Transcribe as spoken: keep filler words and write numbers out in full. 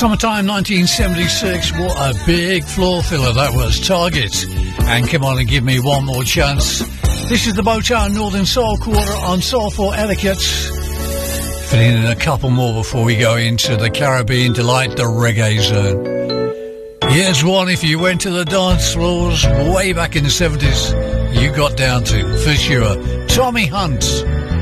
Summertime nineteen seventy-six, what a big floor filler that was. Target, and Come On and Give Me One More Chance. This is the Motown Northern Soul Quarter on Soul for Etiquette. Filling in a couple more before we go into the Caribbean Delight, the Reggae Zone. Here's one if you went to the dance floors way back in the seventies, you got down to, for sure. Tommy Hunt.